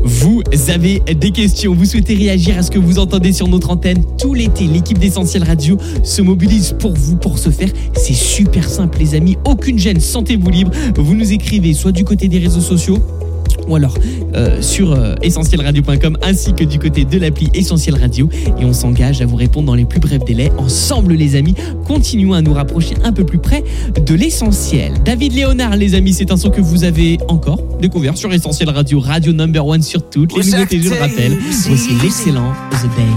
Vous avez des questions, vous souhaitez réagir à ce que vous entendez sur notre antenne tout l'été. L'équipe d'Essentiel Radio se mobilise pour vous, pour ce faire. C'est super simple les amis, aucune gêne, sentez-vous libre. Vous nous écrivez soit du côté des réseaux sociaux, ou alors sur essentielradio.com ainsi que du côté de l'appli Essentiel Radio, et on s'engage à vous répondre dans les plus brefs délais. Ensemble les amis, continuons à nous rapprocher un peu plus près de l'essentiel. David Léonard les amis, c'est un son que vous avez encore découvert sur Essentiel Radio, radio number one sur toutes les nouveautés, je le rappelle. Voici l'excellent The Day.